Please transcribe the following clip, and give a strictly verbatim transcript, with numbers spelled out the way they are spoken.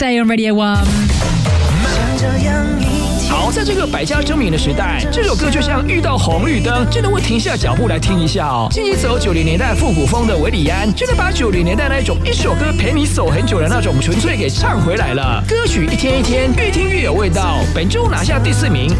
Stay on Radio One。 好，在这个百家争鸣的时代，这首歌就像遇到红绿灯，真的会停下脚步来听一下哦。进一走九零年代复古风的韦礼安，真的把九零年代那种一首歌陪你走很久的那种纯粹给唱回来了。歌曲一天一天，越听越有味道。本周拿下第四名，